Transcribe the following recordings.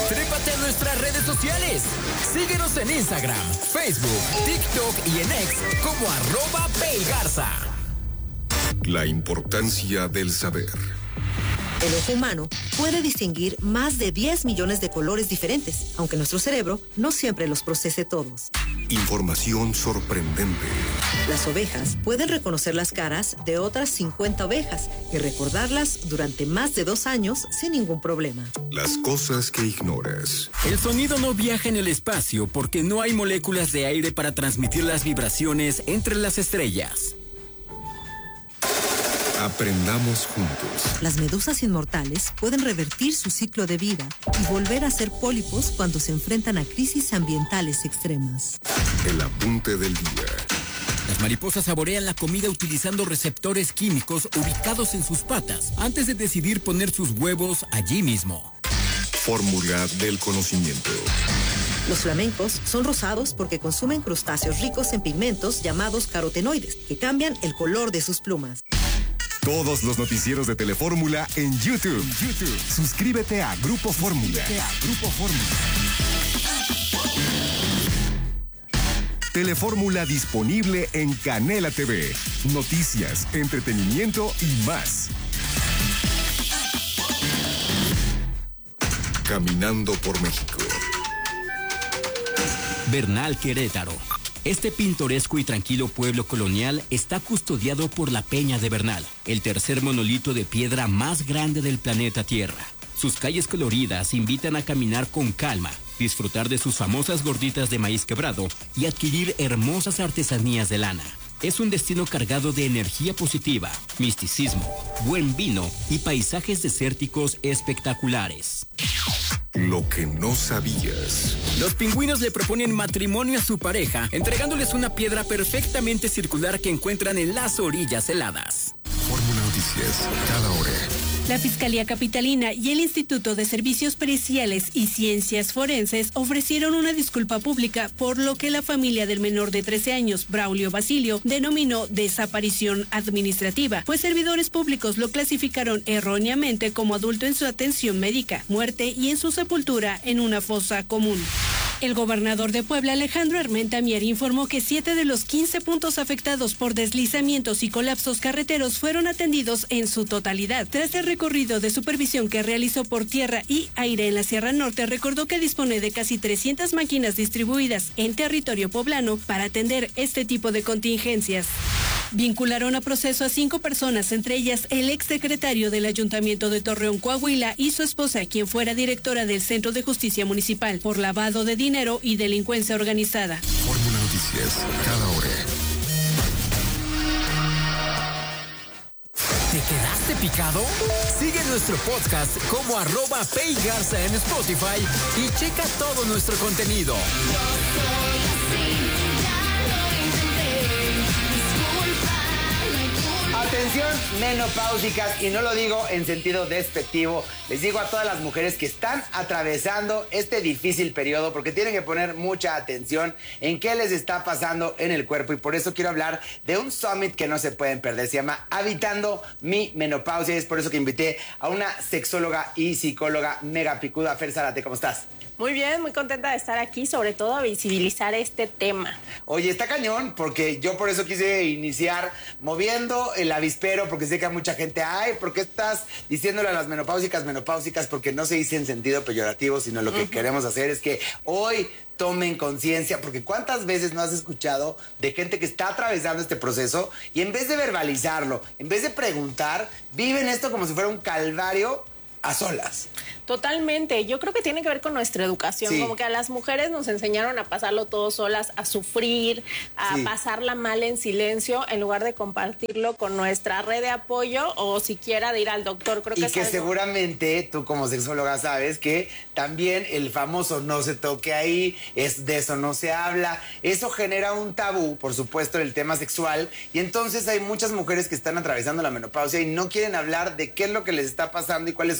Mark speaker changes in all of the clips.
Speaker 1: Trépate a nuestras redes sociales. Síguenos en Instagram, Facebook, TikTok y en X como @PayGarza.
Speaker 2: La importancia del saber.
Speaker 3: El ojo humano puede distinguir más de 10 millones de colores diferentes, aunque nuestro cerebro no siempre los procese todos.
Speaker 2: Información sorprendente.
Speaker 3: Las ovejas pueden reconocer las caras de otras 50 ovejas y recordarlas durante más de 2 años sin ningún problema.
Speaker 2: Las cosas que ignoras.
Speaker 1: El sonido no viaja en el espacio porque no hay moléculas de aire para transmitir las vibraciones entre las estrellas.
Speaker 2: Aprendamos juntos.
Speaker 3: Las medusas inmortales pueden revertir su ciclo de vida y volver a ser pólipos cuando se enfrentan a crisis ambientales extremas.
Speaker 2: El apunte del día.
Speaker 1: Las mariposas saborean la comida utilizando receptores químicos ubicados en sus patas antes de decidir poner sus huevos allí mismo.
Speaker 2: Fórmula del conocimiento.
Speaker 3: Los flamencos son rosados porque consumen crustáceos ricos en pigmentos llamados carotenoides, que cambian el color de sus plumas.
Speaker 4: Todos los noticieros de Telefórmula en YouTube. Suscríbete a Grupo Fórmula. Telefórmula disponible en Canela TV. Noticias, entretenimiento y más.
Speaker 2: Caminando por México.
Speaker 1: Bernal, Querétaro. Este pintoresco y tranquilo pueblo colonial está custodiado por la Peña de Bernal, el tercer monolito de piedra más grande del planeta Tierra. Sus calles coloridas invitan a caminar con calma, disfrutar de sus famosas gorditas de maíz quebrado y adquirir hermosas artesanías de lana. Es un destino cargado de energía positiva, misticismo, buen vino y paisajes desérticos espectaculares.
Speaker 2: Lo que no sabías.
Speaker 1: Los pingüinos le proponen matrimonio a su pareja, entregándoles una piedra perfectamente circular que encuentran en las orillas heladas.
Speaker 2: Fórmula Noticias, cada hora.
Speaker 5: La Fiscalía Capitalina y el Instituto de Servicios Periciales y Ciencias Forenses ofrecieron una disculpa pública por lo que la familia del menor de 13 años, Braulio Basilio, denominó desaparición administrativa, pues servidores públicos lo clasificaron erróneamente como adulto en su atención médica, muerte y en su sepultura en una fosa común. El gobernador de Puebla, Alejandro Armenta Mier, informó que 7 de los 15 puntos afectados por deslizamientos y colapsos carreteros fueron atendidos en su totalidad. Tras el recorrido de supervisión que realizó por tierra y aire en la Sierra Norte, recordó que dispone de casi 300 máquinas distribuidas en territorio poblano para atender este tipo de contingencias. Vincularon a proceso a 5 personas, entre ellas el exsecretario del Ayuntamiento de Torreón, Coahuila, y su esposa, quien fuera directora del Centro de Justicia Municipal, por lavado de dinero y delincuencia organizada.
Speaker 2: Fórmula Noticias, cada hora.
Speaker 1: ¿Te quedaste picado? Sigue nuestro podcast como @PayGarza en Spotify y checa todo nuestro contenido.
Speaker 6: Atención, menopáusicas, y no lo digo en sentido despectivo, les digo a todas las mujeres que están atravesando este difícil periodo porque tienen que poner mucha atención en qué les está pasando en el cuerpo, y por eso quiero hablar de un summit que no se pueden perder. Se llama Habitando mi Menopausia, y es por eso que invité a una sexóloga y psicóloga mega picuda. Fer Zárate, ¿cómo estás?
Speaker 7: Muy bien, muy contenta de estar aquí, sobre todo a visibilizar este tema.
Speaker 6: Oye, está cañón, porque yo por eso quise iniciar moviendo el avispero, porque sé que a mucha gente, ay, ¿por qué estás diciéndole a las menopáusicas? Porque no se dice en sentido peyorativo, sino lo que queremos hacer es que hoy tomen conciencia, porque ¿cuántas veces no has escuchado de gente que está atravesando este proceso y en vez de verbalizarlo, en vez de preguntar, viven esto como si fuera un calvario a solas?
Speaker 7: Totalmente, yo creo que tiene que ver con nuestra educación,
Speaker 6: Sí.
Speaker 7: como que a las mujeres nos enseñaron a pasarlo todo solas, a sufrir, a
Speaker 6: Sí.
Speaker 7: pasarla mal en silencio, en lugar de compartirlo con nuestra red de apoyo o siquiera de ir al doctor. Creo
Speaker 6: Y
Speaker 7: que
Speaker 6: que
Speaker 7: es algo...
Speaker 6: seguramente tú como sexóloga sabes que también el famoso no se toque ahí, de eso no se habla, eso genera un tabú, por supuesto, el tema sexual, y entonces hay muchas mujeres que están atravesando la menopausia y no quieren hablar de qué es lo que les está pasando y cuáles son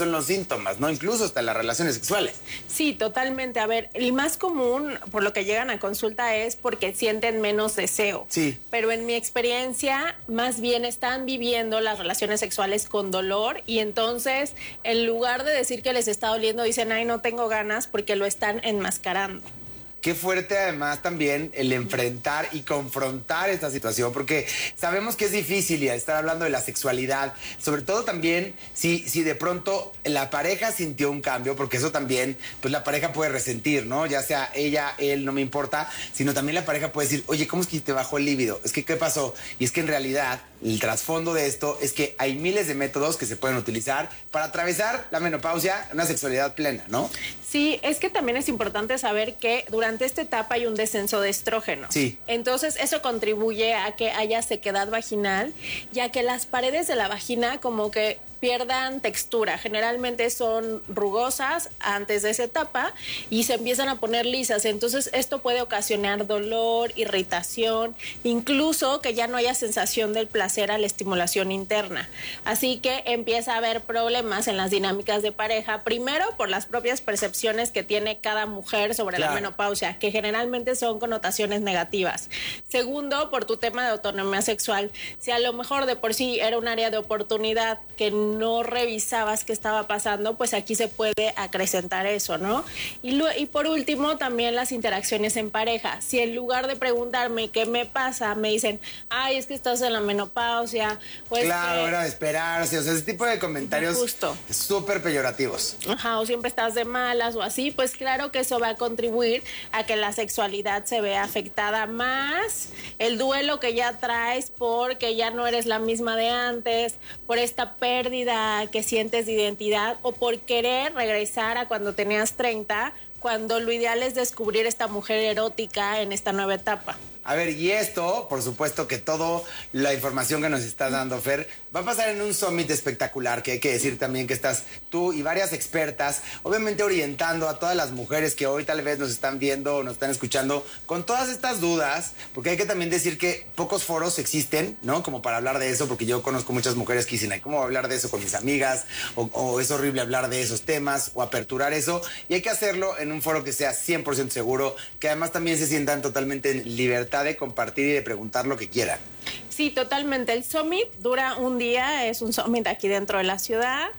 Speaker 6: son los síntomas, ¿no? Incluso hasta las relaciones sexuales.
Speaker 7: Sí, totalmente. A ver, el más común por lo que llegan a consulta es porque sienten menos deseo.
Speaker 6: Sí.
Speaker 7: Pero en mi experiencia, más bien están viviendo las relaciones sexuales con dolor y entonces, en lugar de decir que les está doliendo, dicen, ay, no tengo ganas porque lo están enmascarando.
Speaker 6: Qué fuerte además también el enfrentar y confrontar esta situación, porque sabemos que es difícil y estar hablando de la sexualidad, sobre todo también si de pronto la pareja sintió un cambio, porque eso también, pues la pareja puede resentir, ¿no? Ya sea ella, él, no me importa, sino también la pareja puede decir, oye, ¿cómo es que te bajó el líbido? Es que, ¿qué pasó? Y es que en realidad el trasfondo de esto es que hay miles de métodos que se pueden utilizar para atravesar la menopausia, una sexualidad plena, ¿no?
Speaker 7: Sí, es que también es importante saber que durante esta etapa hay un descenso de estrógeno.
Speaker 6: Sí.
Speaker 7: Entonces, eso contribuye a que haya sequedad vaginal y a que las paredes de la vagina como que pierdan textura. Generalmente son rugosas antes de esa etapa y se empiezan a poner lisas. Entonces, esto puede ocasionar dolor, irritación, incluso que ya no haya sensación del placer a la estimulación interna. Así que empieza a haber problemas en las dinámicas de pareja, primero por las propias percepciones que tiene cada mujer sobre la menopausia, que generalmente son connotaciones negativas. Segundo, por tu tema de autonomía sexual. Si a lo mejor de por sí era un área de oportunidad que no revisabas qué estaba pasando, pues aquí se puede acrecentar eso, ¿no? Y por último, también las interacciones en pareja. Si en lugar de preguntarme qué me pasa, me dicen, ay, es que estás en la menopausia. Pues
Speaker 6: claro, era de esperarse. O sea, ese tipo de comentarios súper peyorativos.
Speaker 7: Ajá, o siempre estás de malas o así, pues claro que eso va a contribuir a que la sexualidad se vea afectada más, el duelo que ya traes porque ya no eres la misma de antes, por esta pérdida que sientes de identidad o por querer regresar a cuando tenías 30, cuando lo ideal es descubrir esta mujer erótica en esta nueva etapa.
Speaker 6: A ver, y esto, por supuesto que toda la información que nos estás dando, Fer, va a pasar en un summit espectacular, que hay que decir también que estás tú y varias expertas, obviamente orientando a todas las mujeres que hoy tal vez nos están viendo o nos están escuchando con todas estas dudas, porque hay que también decir que pocos foros existen, ¿no? Como para hablar de eso, porque yo conozco muchas mujeres que dicen, ay, ¿cómo hablar de eso con mis amigas? O es horrible hablar de esos temas o aperturar eso, y hay que hacerlo en un foro que sea 100% seguro, que además también se sientan totalmente en libertad de compartir y de preguntar lo que quieran.
Speaker 7: Sí, totalmente. El summit dura un día, es un summit aquí dentro de la ciudad.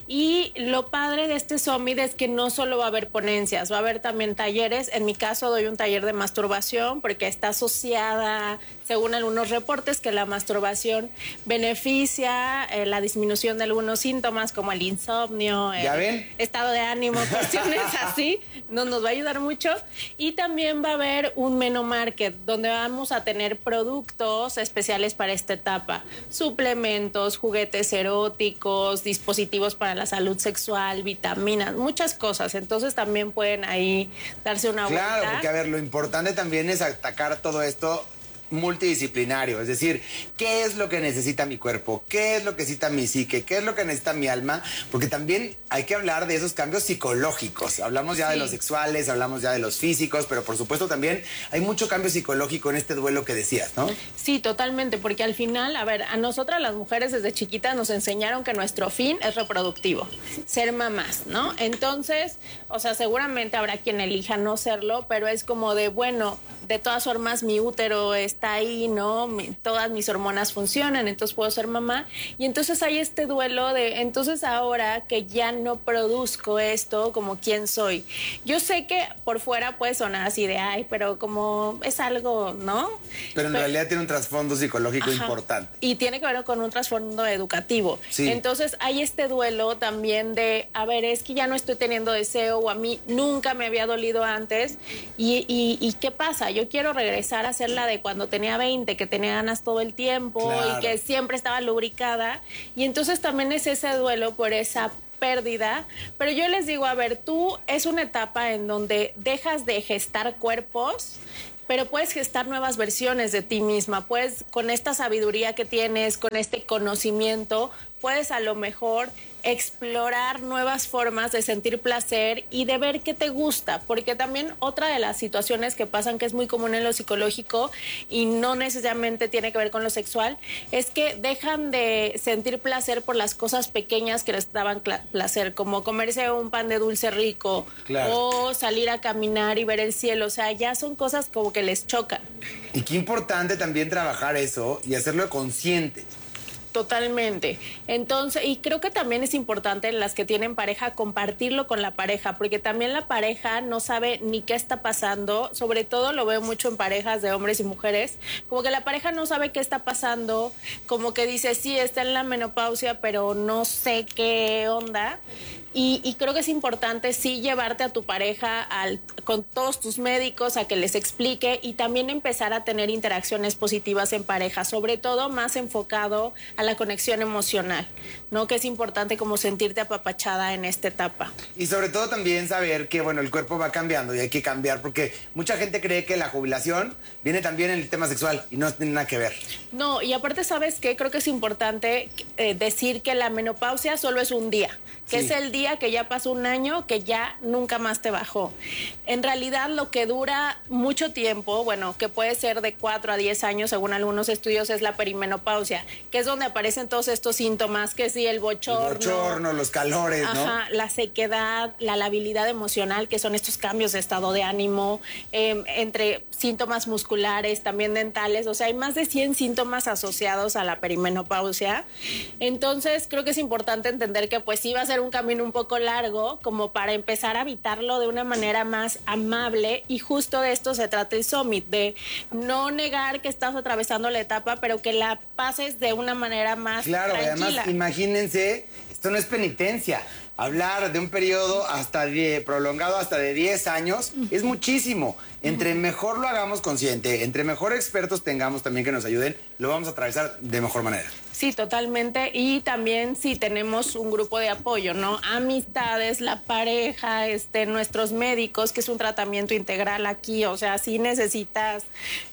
Speaker 7: Y lo padre de este summit es que no solo va a haber ponencias, va a haber también talleres. En mi caso doy un taller de masturbación porque está asociada, según algunos reportes, que la masturbación beneficia la disminución de algunos síntomas como el insomnio, el estado de ánimo, cuestiones así. Nos va a ayudar mucho. Y también va a haber un Menomarket donde vamos a tener productos especiales para esta etapa. Suplementos, juguetes eróticos, dispositivos para la salud sexual, vitaminas, muchas cosas. Entonces también pueden ahí darse una vuelta.
Speaker 6: Claro, porque a ver, lo importante también es atacar todo esto multidisciplinario, es decir, ¿qué es lo que necesita mi cuerpo? ¿Qué es lo que necesita mi psique? ¿Qué es lo que necesita mi alma? Porque también hay que hablar de esos cambios psicológicos. Hablamos ya de los sexuales, hablamos ya de los físicos, pero por supuesto también hay mucho cambio psicológico en este duelo que decías, ¿no?
Speaker 7: Sí, totalmente, porque al final, a ver, a nosotras las mujeres desde chiquitas nos enseñaron que nuestro fin es reproductivo, ser mamás, ¿no? Entonces, o sea, seguramente habrá quien elija no serlo, pero es como de, bueno, de todas formas mi útero está ahí, ¿no? Todas mis hormonas funcionan, entonces puedo ser mamá. Y entonces hay este duelo de, entonces ahora que ya no produzco esto, como quién soy. Yo sé que por fuera puede sonar así de, ay, pero como es algo, ¿no?
Speaker 6: Pero en realidad tiene un trasfondo psicológico importante.
Speaker 7: Y tiene que ver con un trasfondo educativo.
Speaker 6: Sí.
Speaker 7: Entonces hay este duelo también de, a ver, es que ya no estoy teniendo deseo o a mí nunca me había dolido antes. ¿Y qué pasa? Yo quiero regresar a ser la de cuando tenía 20, que tenía ganas todo el tiempo y que siempre estaba lubricada. Y entonces también es ese duelo por esa pérdida, pero yo les digo, a ver, tú es una etapa en donde dejas de gestar cuerpos, pero puedes gestar nuevas versiones de ti misma, pues con esta sabiduría que tienes, con este conocimiento, puedes a lo mejor explorar nuevas formas de sentir placer y de ver qué te gusta, porque también otra de las situaciones que pasan, que es muy común en lo psicológico y no necesariamente tiene que ver con lo sexual, es que dejan de sentir placer por las cosas pequeñas que les daban placer, como comerse un pan de dulce rico,
Speaker 6: claro,
Speaker 7: o salir a caminar y ver el cielo. O sea, ya son cosas como que les chocan.
Speaker 6: Y qué importante también trabajar eso y hacerlo consciente.
Speaker 7: Totalmente. Entonces, y creo que también es importante en las que tienen pareja compartirlo con la pareja, porque también la pareja no sabe ni qué está pasando, sobre todo lo veo mucho en parejas de hombres y mujeres, como que la pareja no sabe qué está pasando, como que dice, sí, está en la menopausia, pero no sé qué onda. Y creo que es importante sí llevarte a tu pareja con todos tus médicos a que les explique y también empezar a tener interacciones positivas en pareja, sobre todo más enfocado a la conexión emocional, ¿no? Que es importante como sentirte apapachada en esta etapa.
Speaker 6: Y sobre todo también saber que, bueno, el cuerpo va cambiando y hay que cambiar porque mucha gente cree que la jubilación viene también en el tema sexual y no tiene nada que ver.
Speaker 7: No, y aparte, ¿sabes qué? Creo que es importante decir que la menopausia solo es un día, que
Speaker 6: sí,
Speaker 7: es el día que ya pasó un año, que ya nunca más te bajó. En realidad, lo que dura mucho tiempo, bueno, que puede ser de 4 a 10 años, según algunos estudios, es la perimenopausia, que es donde aparecen todos estos síntomas, que sí, el bochorno,
Speaker 6: los calores, ¿no?
Speaker 7: Ajá, la sequedad, la labilidad emocional, que son estos cambios de estado de ánimo, entre síntomas musculares, también dentales. O sea, hay más de 100 síntomas asociados a la perimenopausia. Entonces, creo que es importante entender que pues sí va a ser un camino un poco largo, como para empezar a evitarlo de una manera más amable, y justo de esto se trata el Summit, de no negar que estás atravesando la etapa, pero que la pases de una manera más
Speaker 6: claro,
Speaker 7: tranquila.
Speaker 6: Además, imagínense, esto no es penitencia. Hablar de un periodo prolongado hasta de 10 años es muchísimo. Entre mejor lo hagamos consciente, entre mejor expertos tengamos también que nos ayuden, lo vamos a atravesar de mejor manera.
Speaker 7: Sí, totalmente. Y también sí tenemos un grupo de apoyo, ¿no? Amistades, la pareja, nuestros médicos, que es un tratamiento integral aquí. O sea, sí necesitas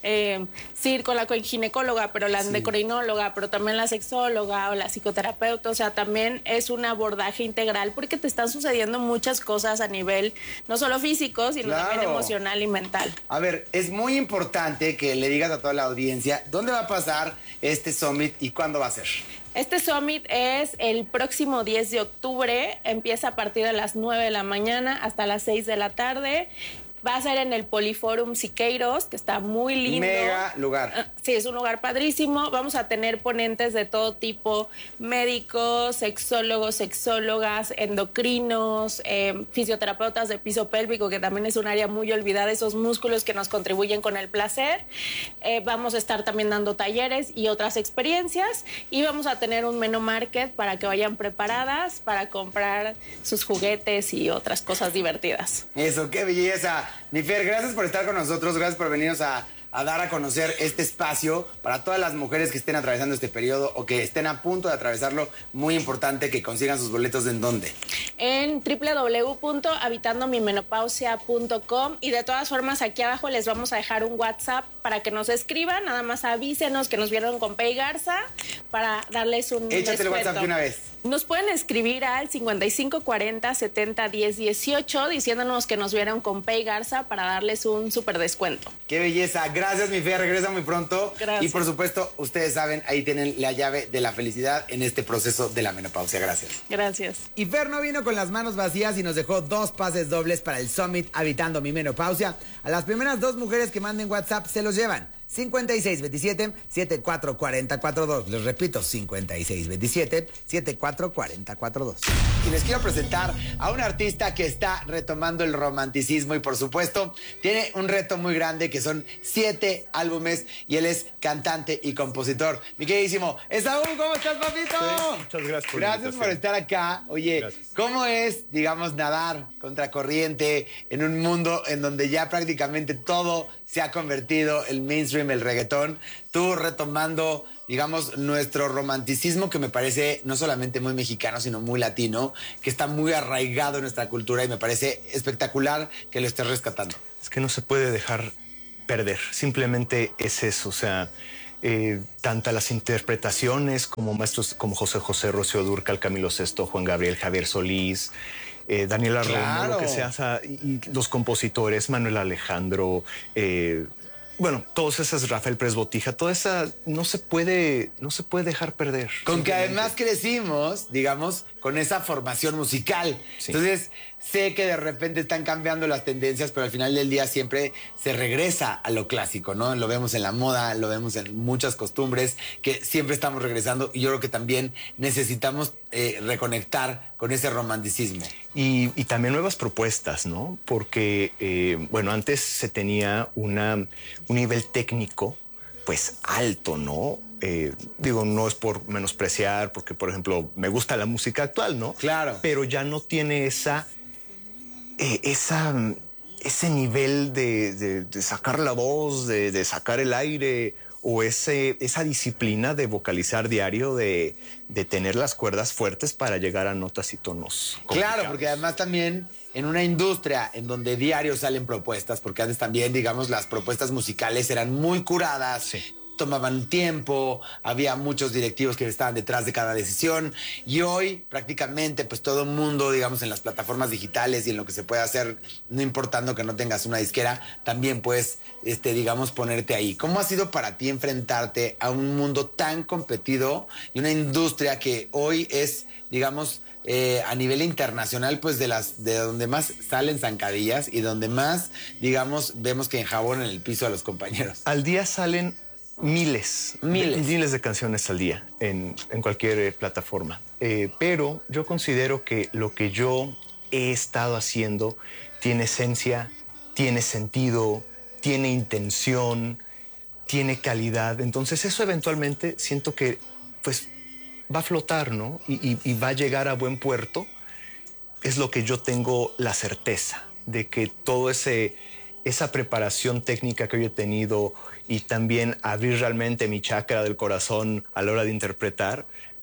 Speaker 7: ir con la ginecóloga, pero la endocrinóloga, pero también la sexóloga o la psicoterapeuta. O sea, también es un abordaje integral porque te están sucediendo muchas cosas a nivel no solo físico, sino también emocional y mental.
Speaker 6: A ver, es muy importante que le digas a toda la audiencia dónde va a pasar este Summit y cuándo va a ser.
Speaker 7: Este Summit es el próximo 10 de octubre, empieza a partir de las 9 de la mañana hasta las 6 de la tarde. Va a ser en el Poliforum Siqueiros, que está muy lindo.
Speaker 6: Mega lugar.
Speaker 7: Sí, es un lugar padrísimo. Vamos a tener ponentes de todo tipo, médicos, sexólogos, sexólogas, endocrinos, fisioterapeutas de piso pélvico, que también es un área muy olvidada, esos músculos que nos contribuyen con el placer. Vamos a estar también dando talleres y otras experiencias. Y vamos a tener un menú market para que vayan preparadas para comprar sus juguetes y otras cosas divertidas.
Speaker 6: Eso, qué belleza. Mi Fer, gracias por estar con nosotros, gracias por venirnos a dar a conocer este espacio para todas las mujeres que estén atravesando este periodo o que estén a punto de atravesarlo. Muy importante que consigan sus boletos. ¿En dónde?
Speaker 7: En www.habitandomimenopausia.com, y de todas formas aquí abajo les vamos a dejar un WhatsApp para que nos escriban. Nada más avísenos que nos vieron con Pay Garza para darles un
Speaker 6: Échate el WhatsApp de una vez.
Speaker 7: Nos pueden escribir al 5540 70 10 18 diciéndonos que nos vieron con Pay Garza para darles un súper descuento.
Speaker 6: ¡Qué belleza! Gracias, mi Fer. Regresa muy pronto.
Speaker 7: Gracias.
Speaker 6: Y por supuesto, ustedes saben, ahí tienen la llave de la felicidad en este proceso de la menopausia. Gracias.
Speaker 7: Gracias.
Speaker 6: Y Fer no vino con las manos vacías y nos dejó 2 pases dobles para el Summit Habitando mi Menopausia. A las primeras 2 mujeres que manden WhatsApp se los llevan. 5627-744042. Les repito, 5627-744042. Y les quiero presentar a un artista que está retomando el romanticismo y por supuesto tiene un reto muy grande que son 7 álbumes y él es cantante y compositor. Mi queridísimo Esaú, ¿cómo estás, papito?
Speaker 8: Sí, muchas gracias por la
Speaker 6: Gracias por estar acá. Oye,
Speaker 8: gracias.
Speaker 6: ¿Cómo es, digamos, nadar contracorriente en un mundo en donde ya prácticamente todo se ha convertido el mainstream, el reggaetón? Tú retomando, digamos, nuestro romanticismo, que me parece no solamente muy mexicano, sino muy latino, que está muy arraigado en nuestra cultura y me parece espectacular que lo estés rescatando.
Speaker 8: Es que no se puede dejar perder, simplemente es eso, o sea, tanto las interpretaciones como maestros como José José, Rocío Dúrcal, Camilo Sesto, Juan Gabriel, Javier Solís, Daniela Romo, lo que sea, y los compositores, Manuel Alejandro, bueno, todas esas, Rafael Pérez Botija, toda esa no se puede dejar perder.
Speaker 6: Con que además crecimos, digamos, con esa formación musical. Sí. Entonces, sé que de repente están cambiando las tendencias, pero al final del día siempre se regresa a lo clásico, ¿no? Lo vemos en la moda, lo vemos en muchas costumbres, que siempre estamos regresando, y yo creo que también necesitamos reconectar con ese romanticismo.
Speaker 8: Y también nuevas propuestas, ¿no? Porque, bueno, antes se tenía un nivel técnico, pues, alto, ¿no? Digo, no es por menospreciar, porque, por ejemplo, me gusta la música actual, ¿no?
Speaker 6: Claro.
Speaker 8: Pero ya no tiene ese nivel de sacar la voz, de sacar el aire, o esa disciplina de vocalizar diario, de tener las cuerdas fuertes para llegar a notas y tonos complicados.
Speaker 6: Claro, porque además también en una industria en donde diario salen propuestas, porque antes también, digamos, las propuestas musicales eran muy curadas, sí, tomaban tiempo, había muchos directivos que estaban detrás de cada decisión, y hoy prácticamente pues todo el mundo, digamos, en las plataformas digitales y en lo que se puede hacer, no importando que no tengas una disquera, también puedes, digamos, ponerte ahí. ¿Cómo ha sido para ti enfrentarte a un mundo tan competido y una industria que hoy es, digamos, a nivel internacional, pues de donde más salen zancadillas y donde más, digamos, vemos que enjabonan el piso a los compañeros?
Speaker 8: Al día salen miles de canciones al día en cualquier plataforma. Pero yo considero que lo que yo he estado haciendo tiene esencia, tiene sentido, tiene intención, tiene calidad. Entonces eso eventualmente siento que pues va a flotar, ¿no? Y va a llegar a buen puerto. Es lo que yo tengo la certeza de que todo esa preparación técnica que hoy he tenido, y también abrir realmente mi chakra del corazón a la hora de interpretar,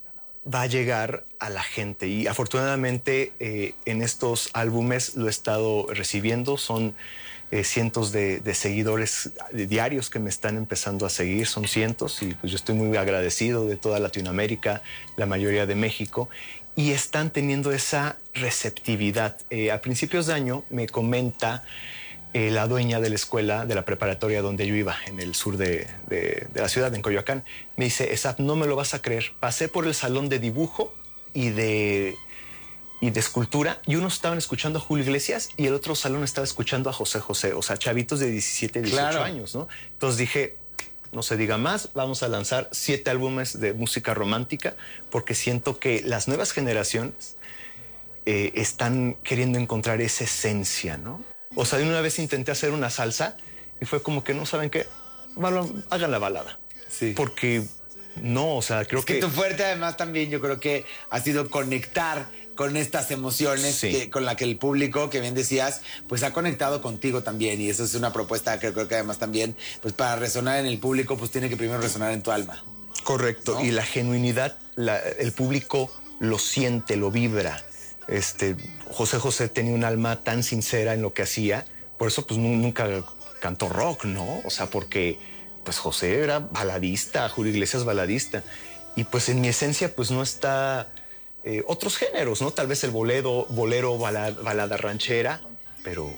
Speaker 8: va a llegar a la gente. Y afortunadamente en estos álbumes lo he estado recibiendo. Son cientos de seguidores diarios que me están empezando a seguir, son cientos, y pues yo estoy muy agradecido de toda Latinoamérica, la mayoría de México, y están teniendo esa receptividad. A principios de año me comenta la dueña de la escuela, de la preparatoria donde yo iba, en el sur de la ciudad, en Coyoacán. Me dice, Esaf, no me lo vas a creer. Pasé por el salón de dibujo y de escultura, y unos estaban escuchando a Julio Iglesias y el otro salón estaba escuchando a José José. O sea, chavitos de 17, 18 años, ¿no? Entonces dije, no se diga más, vamos a lanzar 7 álbumes de música romántica, porque siento que las nuevas generaciones están queriendo encontrar esa esencia, ¿no? O sea, de una vez intenté hacer una salsa y fue como que, no saben qué, hagan la balada. Sí. Porque no, o sea, creo que
Speaker 6: tu fuerte además también yo creo que ha sido conectar con estas emociones, sí, con la que el público, que bien decías, pues ha conectado contigo también. Y eso es una propuesta que creo que además también, pues para resonar en el público, pues tiene que primero resonar en tu alma.
Speaker 8: Correcto. ¿No? Y la genuinidad, el público lo siente, lo vibra. José José tenía un alma tan sincera en lo que hacía, por eso pues nunca cantó rock, ¿no? O sea, porque pues José era baladista, Julio Iglesias baladista, y pues en mi esencia pues no está otros géneros, ¿no? Tal vez el bolero, balada ranchera, pero...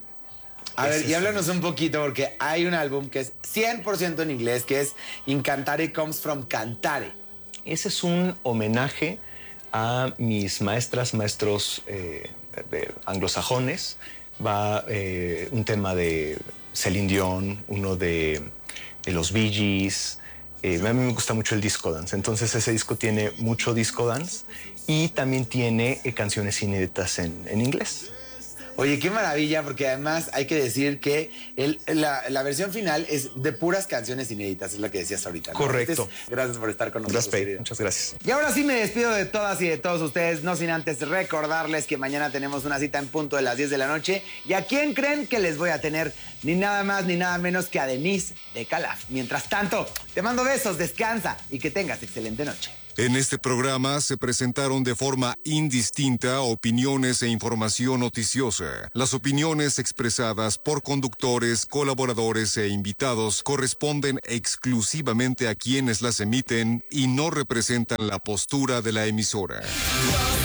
Speaker 6: A ver, y háblanos un poquito, porque hay un álbum que es 100% en inglés, que es Incantare Comes From Cantare.
Speaker 8: Ese es un homenaje a mis maestros anglosajones. Va un tema de Celine Dion, uno de los Bee Gees. A mí me gusta mucho el disco dance, entonces ese disco tiene mucho disco dance y también tiene canciones inéditas en inglés.
Speaker 6: Oye, qué maravilla, porque además hay que decir que la versión final es de puras canciones inéditas, es lo que decías ahorita, ¿no?
Speaker 8: Correcto.
Speaker 6: Entonces, gracias por estar con nosotros.
Speaker 8: Muchas gracias.
Speaker 6: Y ahora sí me despido de todas y de todos ustedes, no sin antes recordarles que mañana tenemos una cita en punto de las 10 de la noche. ¿Y a quién creen que les voy a tener? ni nada más ni nada menos que a Denise de Calaf. Mientras tanto, te mando besos, descansa y que tengas excelente noche.
Speaker 2: En este programa se presentaron de forma indistinta opiniones e información noticiosa. Las opiniones expresadas por conductores, colaboradores e invitados corresponden exclusivamente a quienes las emiten y no representan la postura de la emisora.